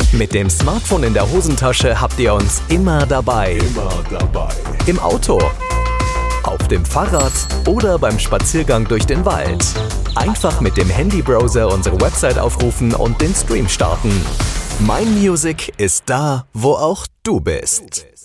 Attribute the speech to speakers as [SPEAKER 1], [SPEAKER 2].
[SPEAKER 1] Mit dem Smartphone in der Hosentasche habt ihr uns immer dabei. Im Auto, auf dem Fahrrad oder beim Spaziergang durch den Wald. Einfach mit dem Handybrowser unsere Website aufrufen und den Stream starten. Mein Music ist da, wo auch du bist.